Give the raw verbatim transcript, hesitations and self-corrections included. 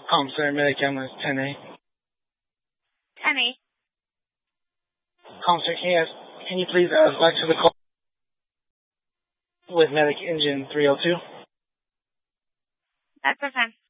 Um, sorry, medic ambulance ten A. ten A. Um, sir, can you, ask, can you please ask back to the call with medic engine three oh two? That's okay.